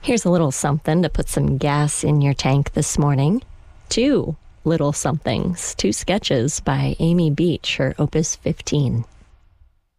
Here's a little something to put some gas in your tank this morning. 2 little somethings, 2 sketches by Amy Beach, her Opus 15.